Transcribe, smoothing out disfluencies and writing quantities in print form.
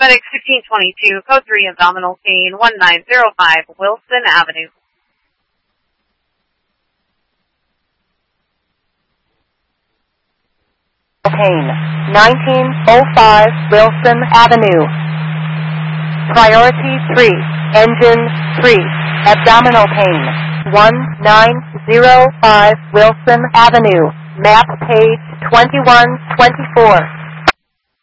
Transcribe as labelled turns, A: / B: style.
A: FedEx 1522, code 3, abdominal pain, 1905 Wilson Avenue.
B: Pain, 1905 Wilson Avenue. Priority 3, engine 3, abdominal pain, 1905 Wilson Avenue. Map page 2124.